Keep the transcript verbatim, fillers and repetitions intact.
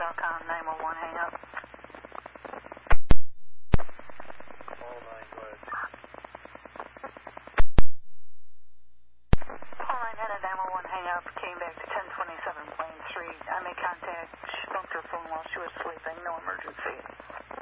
Falcon nine one one, hang up. All nine, go ahead. All nine had a nine one one, hang up, came back to ten twenty-seven, plane three. I made contact, she bumped her phone while she was sleeping, no emergency.